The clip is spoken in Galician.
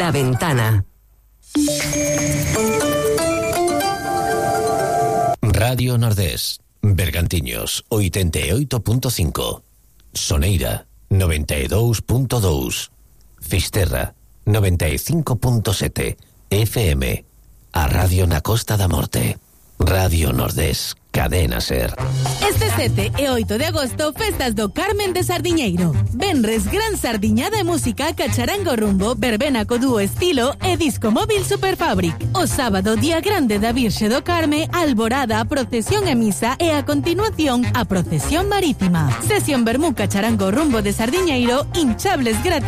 La Ventana. Radio Nordés, Bergantiños, 88.5. Soneira, 92.2. Fisterra, 95.7. FM. A Radio na Costa da Morte. Radio Nordés, Cadena Ser. Este 7 e 8 de agosto, festas do Carmen de Sardiñeiro. Venres, gran sardiñada e música, cacharango rumbo, verbena co dúo estilo e disco móvil Superfabric. O sábado, día grande da Virxe do Carme, alborada, procesión e misa e a continuación a procesión marítima. Sesión vermú cacharango rumbo de Sardiñeiro, hinchables gratis